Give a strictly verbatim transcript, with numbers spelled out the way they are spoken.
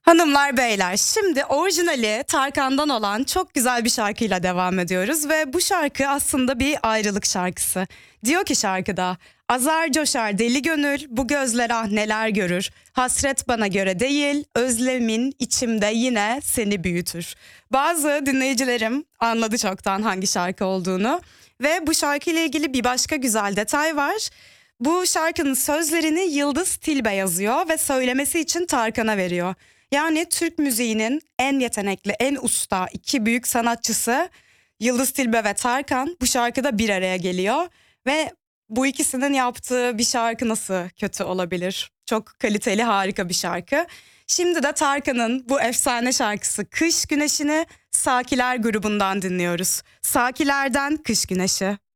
Hanımlar beyler, şimdi orijinali Tarkan'dan olan çok güzel bir şarkıyla devam ediyoruz ve bu şarkı aslında bir ayrılık şarkısı. Diyor ki şarkıda: azar coşar deli gönül, bu gözler ah neler görür. Hasret bana göre değil, özlemin içimde yine seni büyütür. Bazı dinleyicilerim anladı çoktan hangi şarkı olduğunu ve bu şarkıyla ilgili bir başka güzel detay var. Bu şarkının sözlerini Yıldız Tilbe yazıyor ve söylemesi için Tarkan'a veriyor. Yani Türk müziğinin en yetenekli, en usta iki büyük sanatçısı Yıldız Tilbe ve Tarkan bu şarkıda bir araya geliyor. Ve bu ikisinin yaptığı bir şarkı nasıl kötü olabilir? Çok kaliteli, harika bir şarkı. Şimdi de Tarkan'ın bu efsane şarkısı Kış Güneşi'ni Sakiler grubundan dinliyoruz. Sakilerden Kış Güneşi.